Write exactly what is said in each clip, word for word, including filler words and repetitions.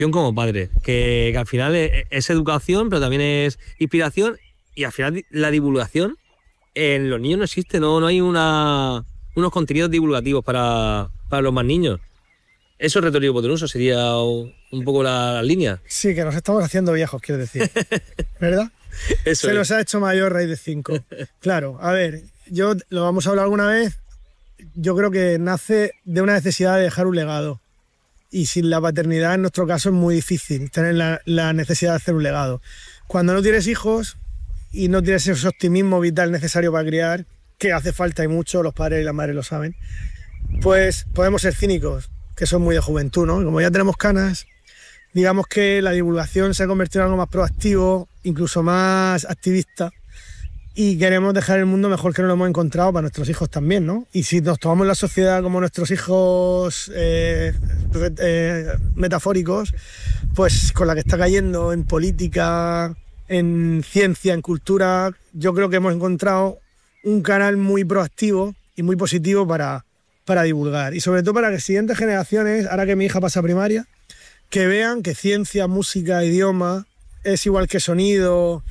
como padre, que, que al final es, es educación, pero también es inspiración, y al final la divulgación en los niños no existe, no, no hay una, unos contenidos divulgativos para, para los más niños. Eso es retórico hipotenuso, sería un poco la, la línea. Sí, que nos estamos haciendo viejos, quiero decir, ¿verdad? Eso Se es. nos ha hecho mayor raíz de cinco. Claro, a ver, yo lo vamos a hablar alguna vez, yo creo que nace de una necesidad de dejar un legado. Y sin la paternidad, en nuestro caso, es muy difícil tener la, la necesidad de hacer un legado. Cuando no tienes hijos y no tienes ese optimismo vital necesario para criar, que hace falta y mucho, los padres y las madres lo saben, pues podemos ser cínicos, que son muy de juventud, ¿no? Como ya tenemos canas, digamos que la divulgación se ha convertido en algo más proactivo, incluso más activista, y queremos dejar el mundo mejor que nos lo hemos encontrado para nuestros hijos también, ¿no? Y si nos tomamos la sociedad como nuestros hijos eh, eh, metafóricos, pues con la que está cayendo en política, en ciencia, en cultura, yo creo que hemos encontrado un canal muy proactivo y muy positivo para, para divulgar. Y sobre todo para que siguientes generaciones, ahora que mi hija pasa a primaria, que vean que ciencia, música, idioma es igual que sonido,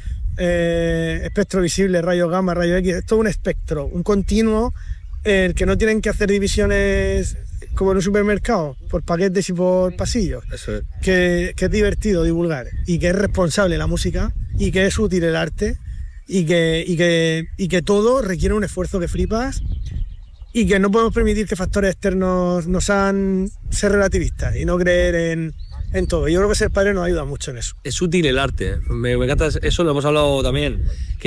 eh, espectro visible, rayos gamma, rayos X. Es todo un espectro, un continuo, en el que no tienen que hacer divisiones como en un supermercado, por paquetes y por pasillos. Eso es. Que, que es divertido divulgar y que es responsable la música y que es útil el arte y que, y que, y que todo requiere un esfuerzo que flipas y que no podemos permitir que factores externos nos hagan ser relativistas y no creer en, en todo. Yo creo que ser padre nos ayuda mucho en eso. Es útil el arte, me, me encanta eso, lo hemos hablado también,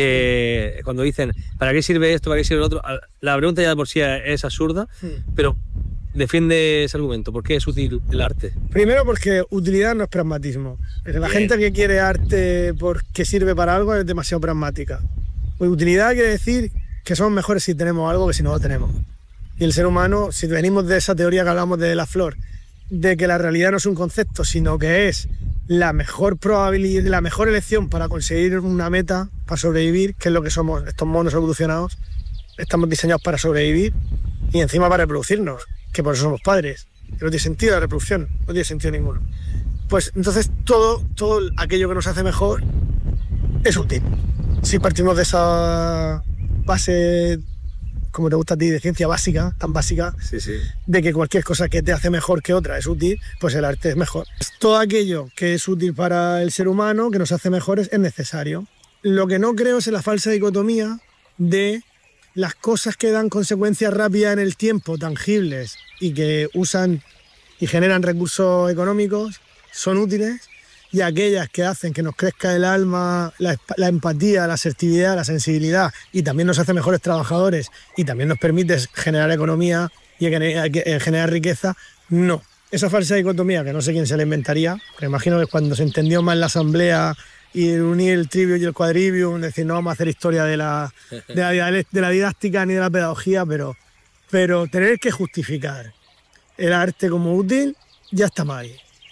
que cuando dicen ¿para qué sirve esto, para qué sirve lo otro? La pregunta ya de por sí es absurda, sí. Pero defiende ese argumento, ¿por qué es útil el arte? Primero porque utilidad no es pragmatismo. La Bien. gente que quiere arte porque sirve para algo es demasiado pragmática. Pues utilidad quiere decir que somos mejores si tenemos algo que si no lo tenemos. Y el ser humano, si venimos de esa teoría que hablamos de la flor, de que la realidad no es un concepto, sino que es la mejor probabilidad, la mejor elección para conseguir una meta, para sobrevivir, que es lo que somos, estos monos evolucionados, estamos diseñados para sobrevivir y encima para reproducirnos, que por eso somos padres, que no tiene sentido la reproducción, no tiene sentido ninguno. Pues entonces todo, todo aquello que nos hace mejor es útil. Si partimos de esa base, como te gusta a ti, de ciencia básica, tan básica, sí, sí. de que cualquier cosa que te hace mejor que otra es útil, pues el arte es mejor. Todo aquello que es útil para el ser humano, que nos hace mejores, es necesario. Lo que no creo es en la falsa dicotomía de las cosas que dan consecuencias rápidas en el tiempo, tangibles, y que usan y generan recursos económicos, son útiles, y aquellas que hacen que nos crezca el alma, la, la empatía, la asertividad, la sensibilidad, y también nos hace mejores trabajadores, y también nos permite generar economía y generar riqueza, no. Esa falsa dicotomía, que no sé quién se la inventaría, pero imagino que cuando se entendió más la asamblea y unir el trivium y el quadrivium, decir, no vamos a hacer historia de la, de la, de la didáctica ni de la pedagogía, pero, pero tener que justificar el arte como útil ya está mal.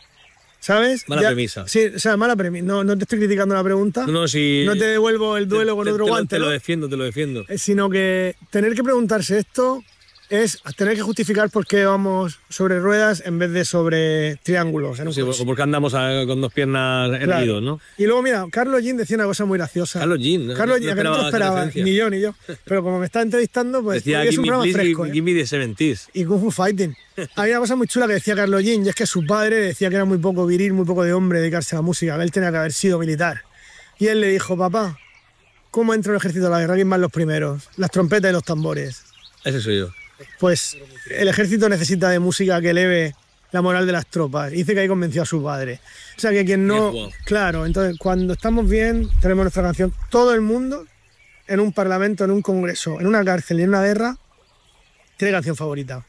¿Sabes? Mala ya, premisa. Sí, o sea, mala premisa. No, no te estoy criticando la pregunta. No, no, si no te devuelvo el duelo te, con te, otro te guante. Lo, te ¿no? lo defiendo, te lo defiendo. Sino que tener que preguntarse esto es tener que justificar por qué vamos sobre ruedas en vez de sobre triángulos. En un sí, o porque andamos a, con dos piernas claro. erguidos, ¿no? Y luego, mira, Carlos Jean decía una cosa muy graciosa. Carlos Jean, ¿no? Carlos Jean, no, que no te esperaba, ni yo, ni yo. Pero como me está entrevistando, pues decía, es un programa please, fresco. Give me the seventies. Y Kung Fu Fighting. Había una cosa muy chula que decía Carlos Jean, y es que su padre decía que era muy poco viril, muy poco de hombre dedicarse a la música, que él tenía que haber sido militar. Y él le dijo, papá, ¿cómo entra un ejército a la guerra? ¿Quién van los primeros? Las trompetas y los tambores. Ese soy yo. Pues el ejército necesita de música que eleve la moral de las tropas. Dice que ahí convenció a su padre. O sea que quien no... Claro, entonces cuando estamos bien, tenemos nuestra canción. Todo el mundo, en un parlamento, en un congreso, en una cárcel y en una guerra, tiene canción favorita.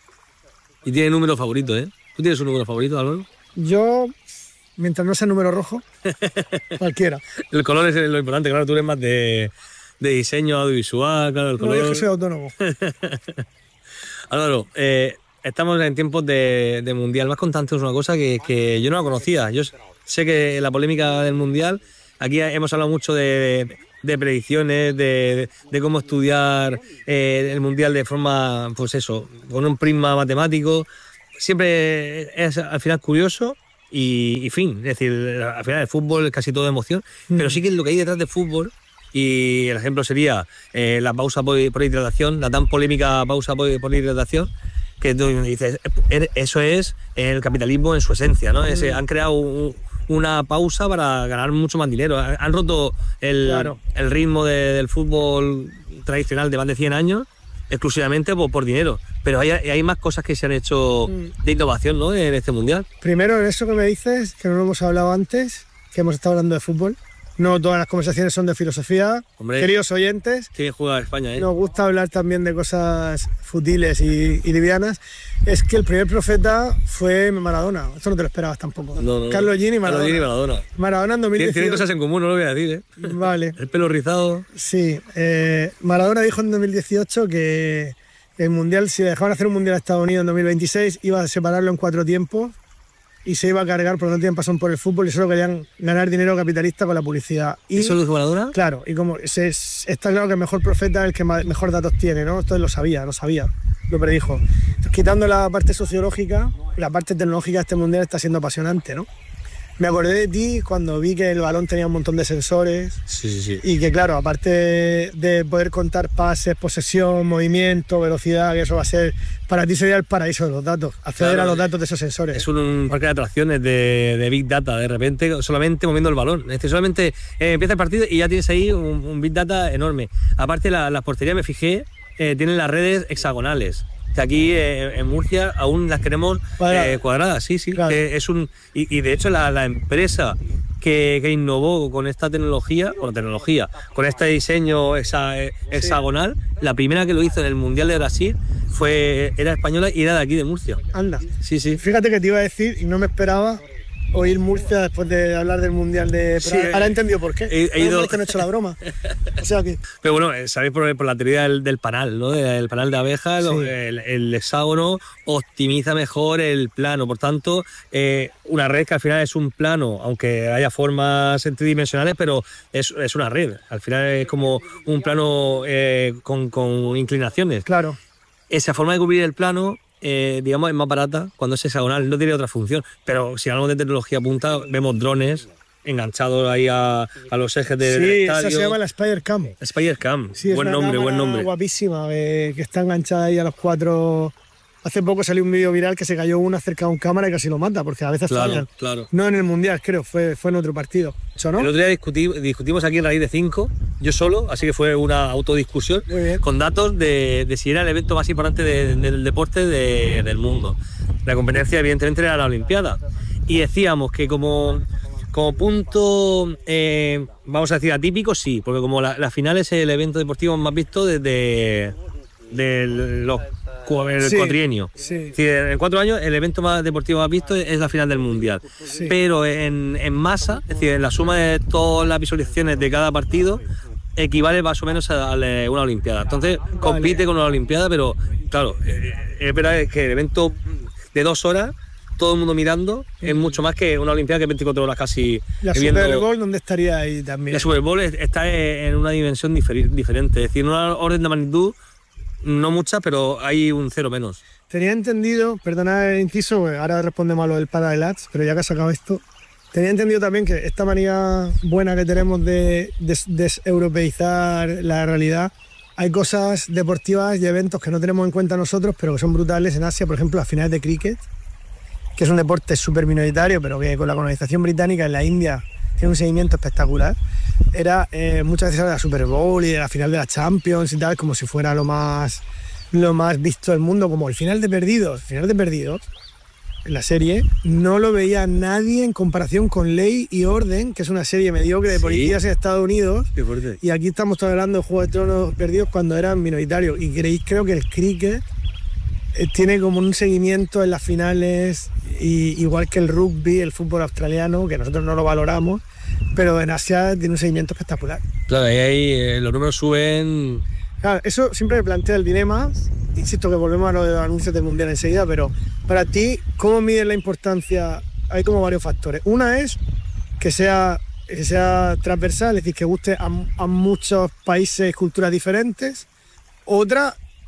Y tiene número favorito, ¿eh? ¿Tú tienes un número favorito, Álvaro? Yo, mientras no sea número rojo, cualquiera. El color es lo importante, claro, tú eres más de, de diseño audiovisual, claro, el color... No, yo es que soy autónomo. Álvaro, eh, estamos en tiempos de, de Mundial. Me has contado antes una cosa que, que yo no la conocía. Yo sé que la polémica del Mundial, aquí hemos hablado mucho de, de predicciones, de, de cómo estudiar eh, el Mundial de forma, pues eso, con un prisma matemático. Siempre es al final curioso y, y fin. Es decir, al final el fútbol es casi todo emoción, mm. pero sí que lo que hay detrás del fútbol, y el ejemplo sería eh, la pausa por, por hidratación, la tan polémica pausa por, por hidratación, que tú dices, eso es el capitalismo en su esencia, ¿no? Ese, han creado un, una pausa para ganar mucho más dinero. Han, han roto el, claro. el ritmo de, del fútbol tradicional de más de cien años exclusivamente por, por dinero. Pero hay, hay más cosas que se han hecho de innovación, ¿no?, en este mundial. Primero, eso que me dices, que no lo hemos hablado antes, que hemos estado hablando de fútbol. No todas las conversaciones son de filosofía. Hombre, queridos oyentes, qué bien juega España, ¿eh? Nos gusta hablar también de cosas futiles y, y livianas. Es que el primer profeta fue Maradona. Esto no te lo esperabas tampoco. No, no, Carlos Gini y Maradona. Carlos Gini y Maradona. Maradona en dos mil dieciocho. Tienen cosas en común, no lo voy a decir, ¿eh? Vale. El pelo rizado. Sí. Eh, Maradona dijo en dos mil dieciocho que el mundial, si le dejaban hacer un mundial a Estados Unidos en dos mil veintiséis, iba a separarlo en cuatro tiempos y se iba a cargar porque no tenían pasión por el fútbol y solo querían ganar dinero capitalista con la publicidad. Y, ¿eso lo dijo Maradona? Claro, y como se, está claro que el mejor profeta es el que más, mejor datos tiene, ¿no? Entonces lo sabía, lo sabía, lo predijo. Entonces, quitando la parte sociológica, la parte tecnológica de este mundial está siendo apasionante, ¿no? Me acordé de ti cuando vi que el balón tenía un montón de sensores. Sí, sí, sí. Y que, claro, aparte de poder contar pases, posesión, movimiento, velocidad, que eso va a ser, para ti sería el paraíso de los datos, acceder claro, a los datos de esos sensores. Es un parque de atracciones de, de Big Data, de repente solamente moviendo el balón. Es decir, solamente eh, empieza el partido y ya tienes ahí un, un Big Data enorme. Aparte, la, las porterías, me fijé, eh, tienen las redes hexagonales. Aquí eh, en Murcia aún las queremos eh, cuadradas, sí, sí. Claro. Eh, es un, y, y de hecho la, la empresa que, que innovó con esta tecnología, con tecnología, con este diseño hexa, hexagonal, sí. La primera que lo hizo en el Mundial de Brasil fue, era española y era de aquí de Murcia. Anda. Sí, sí. Fíjate que te iba a decir y no me esperaba oír Murcia después de hablar del Mundial de... Sí, ahora he entendido por qué. He, he ido... no he hecho la broma. O sea que... Pero bueno, sabéis por, por la teoría del, del panal, ¿no? El panal de abejas, sí. el, el hexágono optimiza mejor el plano. Por tanto, eh, una red que al final es un plano, aunque haya formas tridimensionales, pero es, es una red. Al final es como un plano eh, con, con inclinaciones. Claro. Esa forma de cubrir el plano... Eh, digamos, es más barata cuando es hexagonal, no tiene otra función. Pero si hablamos de tecnología punta, vemos drones enganchados ahí a, a los ejes del sí, estadio. Sí, esa se llama la Spider Cam. Spider Cam, sí, buen nombre, buen nombre. Guapísima, eh, que está enganchada ahí a los cuatro. Hace poco salió un vídeo viral que se cayó una cerca de un cámara y casi lo mata, porque a veces claro, fallan. Claro. No en el Mundial, creo, fue, fue en otro partido. ¿Eso no? El otro día discutí, discutimos aquí en Raíz de cinco, yo solo, así que fue una autodiscusión con datos de, de si era el evento más importante de, de, del deporte de, del mundo. La competencia, evidentemente, era la Olimpiada. Y decíamos que como, como punto, eh, vamos a decir, atípico, sí, porque como la, la final es el evento deportivo más visto desde de los el sí, cuatrienio. Sí. Es decir, en cuatro años el evento más deportivo más visto es la final del Mundial. Sí. Pero en, en masa, es decir, en la suma de todas las visualizaciones de cada partido, equivale más o menos a una Olimpiada. Entonces vale. Compite con una Olimpiada, pero claro, es verdad que el evento de dos horas, todo el mundo mirando, es mucho más que una Olimpiada que es veinticuatro horas casi. ¿La viendo. Super Bowl dónde estaría ahí también? La Super Bowl está en una dimensión diferente, es decir, en una orden de magnitud no mucha, pero hay un cero menos. Tenía entendido, perdona el inciso, ahora respondemos a lo del para del ads, pero ya que has sacado esto, tenía entendido también que esta manía buena que tenemos de deseuropeizar des la realidad, hay cosas deportivas y eventos que no tenemos en cuenta nosotros, pero que son brutales en Asia, por ejemplo, las finales de cricket, que es un deporte súper minoritario, pero que con la colonización británica en la India tiene un seguimiento espectacular. Era eh, muchas veces de la Super Bowl y de la final de la Champions y tal, como si fuera lo más, lo más visto del mundo, como el final de Perdidos. El final de Perdidos, en la serie, no lo veía nadie en comparación con Ley y Orden, que es una serie mediocre de policías ¿sí? en Estados Unidos. Qué fuerte. Y aquí estamos hablando de Juego de Tronos Perdidos cuando eran minoritarios. Y creéis, creo que el cricket eh, tiene como un seguimiento en las finales, y, igual que el rugby, el fútbol australiano, que nosotros no lo valoramos, pero en Asia tiene un seguimiento espectacular. Claro, ahí, ahí eh, los números suben. Claro, eso siempre me plantea el dilema. Insisto que volvemos a lo de los anuncios del Mundial enseguida, pero para ti, ¿cómo mides la importancia? Hay como varios factores. Una es que sea, que sea transversal, es decir, que guste a, a muchos países, culturas diferentes. Otra,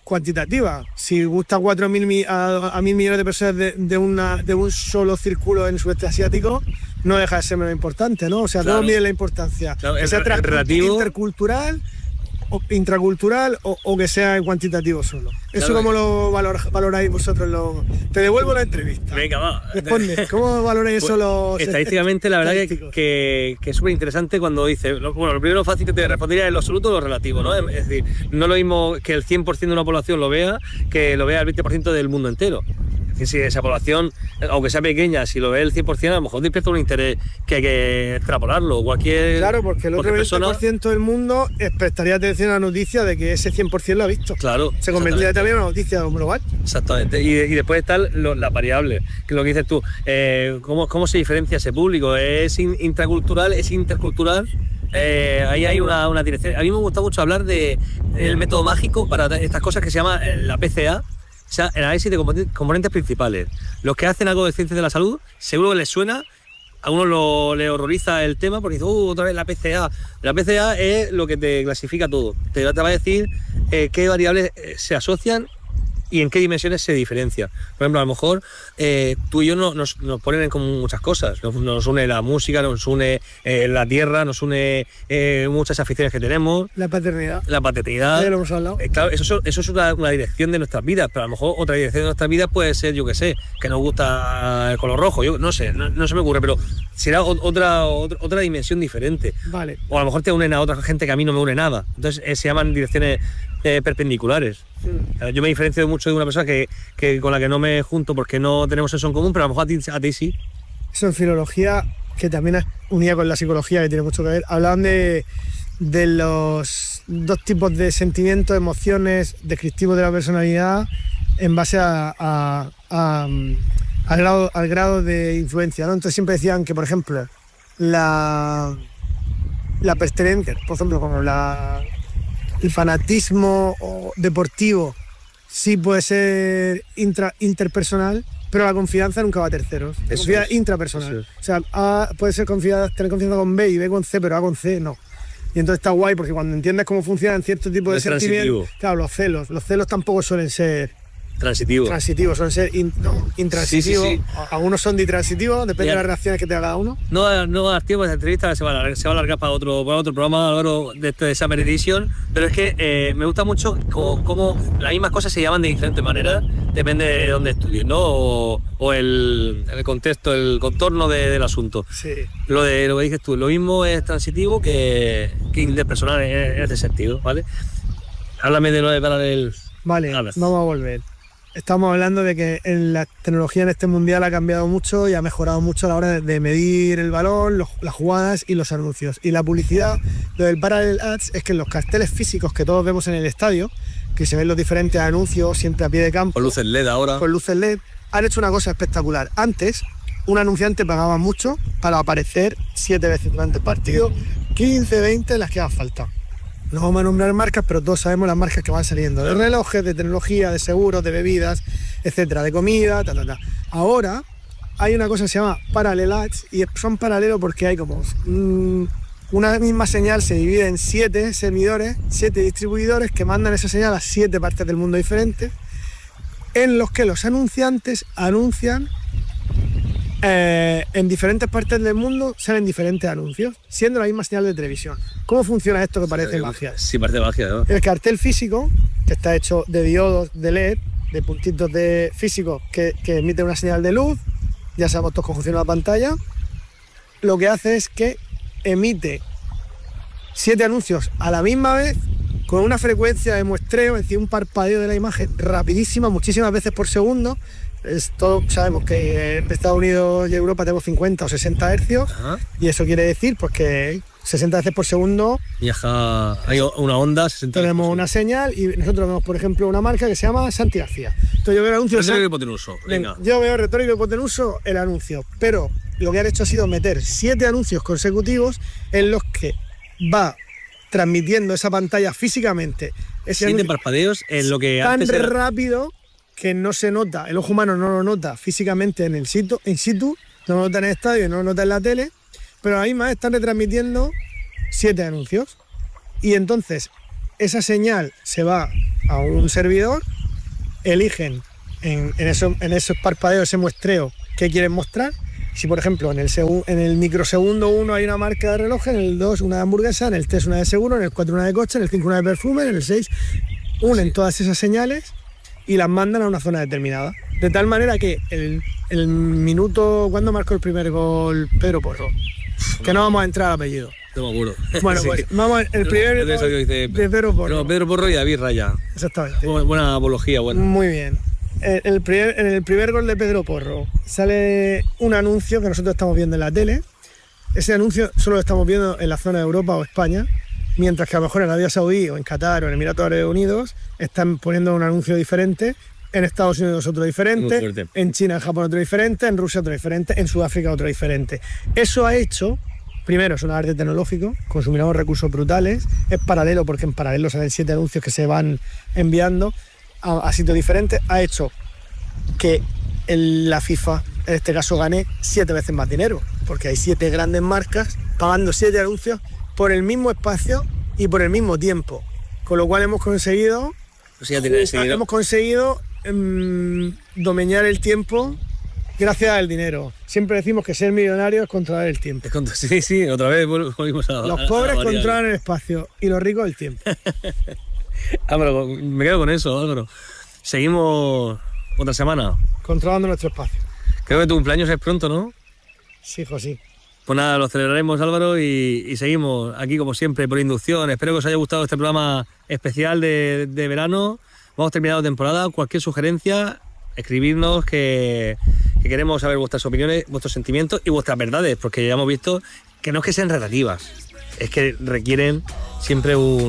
cuantitativa. Si gusta cuatro mil a, a mil millones de personas de, de, una, de un solo círculo en el sudeste asiático, no deja de ser menos importante, ¿no? O sea, claro. Todos miden la importancia. Claro, que el, sea el relativo... intercultural, o intracultural o, o que sea en cuantitativo solo. ¿Eso claro, cómo lo valor, valoráis vosotros? Lo... Te devuelvo la entrevista. Venga, va. Responde, ¿cómo valoráis pues, eso los estadísticamente, la verdad que, que, que es súper interesante cuando dice... Bueno, lo primero fácil que te respondería es lo absoluto o lo relativo, ¿no? Es decir, no es lo mismo que el cien por ciento de una población lo vea que lo vea el veinte por ciento del mundo entero. Que si esa población, aunque sea pequeña, si lo ve el cien por ciento, a lo mejor despierta un interés que hay que extrapolarlo. Cualquier, claro, porque el otro veinte por ciento del mundo prestaría atención a la noticia de que ese cien por ciento lo ha visto. Claro. Se convertiría también en una noticia global. Exactamente. Y, y después están las variables, que es lo que dices tú. Eh, ¿cómo, ¿Cómo se diferencia ese público? ¿Es intracultural? ¿Es intercultural? Eh, ahí hay una, una dirección. A mí me gusta mucho hablar del de método mágico para estas cosas que se llama la P C A. O sea, el análisis de componentes principales. Los que hacen algo de ciencias de la salud, seguro que les suena, a uno lo, le horroriza el tema porque dice, uh, otra vez la P C A. La P C A es lo que te clasifica todo. Te, te va a decir eh, qué variables se asocian y en qué dimensiones se diferencia. Por ejemplo, a lo mejor eh, tú y yo no, nos, nos ponen en común muchas cosas. Nos, nos une la música, nos une eh, la tierra, nos une eh, muchas aficiones que tenemos. La paternidad. La paternidad. Ya lo hemos hablado. Eh, claro, eso, eso es una, una dirección de nuestras vidas, pero a lo mejor otra dirección de nuestras vidas puede ser, yo qué sé, que nos gusta el color rojo. Yo no sé, no, no se me ocurre, pero será otra, otra, otra dimensión diferente. Vale. O a lo mejor te unen a otra gente que a mí no me une nada. Entonces eh, se llaman direcciones eh, perpendiculares. Sí. Yo me diferencio mucho de una persona que, que con la que no me junto porque no tenemos eso en común, pero a lo mejor a ti, a ti sí. Eso en filología, que también es unida con la psicología, que tiene mucho que ver, hablaban de, de los dos tipos de sentimientos, emociones descriptivos de la personalidad en base a, a, a, al, grado, al grado de influencia, ¿no? Entonces siempre decían que, por ejemplo, la, la pertenencia, por ejemplo, como la... el fanatismo deportivo sí puede ser intra, interpersonal, pero la confianza nunca va a terceros. La confianza es intrapersonal. Es. O sea, A puede ser confianza, tener confianza con B y B con C, pero A con C no. Y entonces está guay porque cuando entiendes cómo funcionan ciertos tipos de sentimientos, claro, los celos. Los celos tampoco suelen ser transitivos. Transitivos, suelen ser in, no, intransitivos. Sí, sí, sí. Algunos son ditransitivos, depende ya de las reacciones que tenga cada uno. No, no va a dar tiempo, esta entrevista se va a alargar, se va a alargar para, otro, para otro programa Álvaro, de este Summer Edition, pero es que eh, me gusta mucho cómo, cómo las mismas cosas se llaman de diferentes maneras, depende de dónde estudies, ¿no? O, o el, el contexto, el contorno de, del asunto. Sí. Lo, de, lo que dices tú, lo mismo es transitivo que, que interpersonal en, en este sentido, ¿vale? Háblame de lo de paralel. Vale, vamos a volver. Estamos hablando de que en la tecnología en este mundial ha cambiado mucho y ha mejorado mucho a la hora de, de medir el balón, los, las jugadas y los anuncios. Y la publicidad, lo del Parallel Ads, es que en los carteles físicos que todos vemos en el estadio, que se ven los diferentes anuncios siempre a pie de campo. Con luces L E D ahora. Con luces L E D, han hecho una cosa espectacular. Antes, un anunciante pagaba mucho para aparecer siete veces durante el partido, quince, veinte, las que hagan falta. No vamos a nombrar marcas, pero todos sabemos las marcas que van saliendo, de relojes, de tecnología, de seguros, de bebidas, etcétera, de comida, ta, ta, ta. Ahora hay una cosa que se llama Parallel Ads y son paralelos porque hay como mmm, una misma señal se divide en siete servidores, siete distribuidores que mandan esa señal a siete partes del mundo diferentes, en los que los anunciantes anuncian Eh, en diferentes partes del mundo salen diferentes anuncios, siendo la misma señal de televisión. ¿Cómo funciona esto que parece sí, magia? Sí, parece magia, ¿no? El cartel físico, que está hecho de diodos de L E D, de puntitos de físicos que, que emiten una señal de luz, ya sabemos todos cómo funciona la pantalla, lo que hace es que emite siete anuncios a la misma vez, con una frecuencia de muestreo, es decir, un parpadeo de la imagen rapidísima, muchísimas veces por segundo. Esto sabemos que en Estados Unidos y Europa tenemos cincuenta o sesenta hercios. Ajá. Y eso quiere decir pues que sesenta veces por segundo viaja, hay una onda, sesenta tenemos una señal y nosotros vemos, por ejemplo, una marca que se llama Santi García. Entonces yo veo el anuncio. Retórico y hipotenuso. Venga. Yo veo retórico y hipotenuso el anuncio, pero lo que han hecho ha sido meter siete anuncios consecutivos en los que va transmitiendo esa pantalla físicamente. Ese siete parpadeos en lo que tan antes era... rápido que no se nota, el ojo humano no lo nota físicamente en el situ, en situ, no lo nota en el estadio, no lo nota en la tele, pero a la misma vez están retransmitiendo siete anuncios. Y entonces esa señal se va a un servidor, eligen en, en, eso, en esos parpadeos, ese muestreo, qué quieren mostrar. Si, por ejemplo, en el, en el microsegundo uno hay una marca de reloj, en el dos una de hamburguesa, en el tres una de seguro, en el cuatro una de coche, en el cinco una de perfume, en el seis unen sí. todas esas señales y las mandan a una zona determinada. De tal manera que el, el minuto... ¿Cuándo marcó el primer gol Pedro Porro? Que no vamos a entrar al apellido. No me acuerdo. Bueno, pues sí. vamos el primer de, gol dice, de Pedro Porro. No, Pedro Porro y David Raya. Exactamente. Buena apología, buena. Muy bien. El, el primer, en el primer gol de Pedro Porro sale un anuncio que nosotros estamos viendo en la tele. Ese anuncio solo lo estamos viendo en la zona de Europa o España, mientras que a lo mejor en Arabia Saudí o en Qatar o en Emiratos Árabes Unidos están poniendo un anuncio diferente, en Estados Unidos otro diferente, en China, en Japón otro diferente, en Rusia otro diferente, en Sudáfrica otro diferente. Eso ha hecho, primero es un arte tecnológico, consumiremos recursos brutales, es paralelo porque en paralelo salen siete anuncios que se van enviando a, a sitios diferentes, ha hecho que el, la FIFA en este caso gane siete veces más dinero, porque hay siete grandes marcas pagando siete anuncios por el mismo espacio y por el mismo tiempo, con lo cual hemos conseguido o sea, hemos conseguido um, domeñar el tiempo gracias al dinero. Siempre decimos que ser millonario es controlar el tiempo. Es contra... Sí, sí, otra vez volvimos a... Los pobres a controlan el espacio y los ricos el tiempo. Álvaro, me quedo con eso, Álvaro. Seguimos otra semana. Controlando nuestro espacio. Creo que tu cumpleaños es pronto, ¿no? Sí, hijo, sí. Pues nada, lo celebraremos, Álvaro, y, y seguimos aquí como siempre por inducción. Espero que os haya gustado este programa especial de, de verano. Vamos terminando temporada. Cualquier sugerencia, escribirnos, que, que queremos saber vuestras opiniones, vuestros sentimientos y vuestras verdades, porque ya hemos visto que no es que sean relativas, es que requieren siempre un